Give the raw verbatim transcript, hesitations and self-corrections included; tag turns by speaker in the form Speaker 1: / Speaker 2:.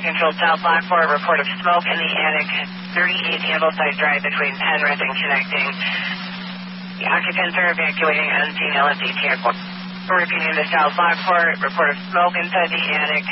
Speaker 1: Control South Lockport, report of smoke in the attic, thirty-eight Ambleside Drive between Penrith and Connecting. The occupants are evacuating on scene L S H Airport. We're repeating the South Lockport, report of smoke inside the attic,